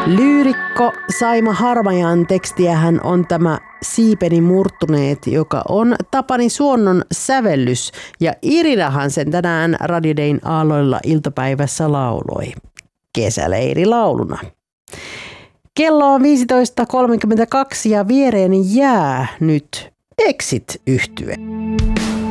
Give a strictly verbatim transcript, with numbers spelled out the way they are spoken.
Lyyrikko Saima Harmajan tekstiähän on tämä Siipeni murtuneet, joka on Tapani Suonnon sävellys. Ja Irinahan sen tänään Radio Dayn aalloilla iltapäivässä lauloi kesäleirilauluna. Kello on viisitoista kolmekymmentäkaksi ja viereeni jää nyt Exit-yhtye.